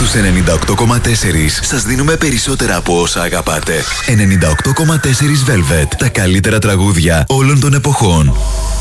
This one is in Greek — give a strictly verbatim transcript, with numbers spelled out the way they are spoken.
Στους ενενήντα οκτώ κόμμα τέσσερα σας δίνουμε περισσότερα από όσα αγαπάτε. ενενήντα οκτώ κόμμα τέσσερα Velvet. Τα καλύτερα τραγούδια όλων των εποχών.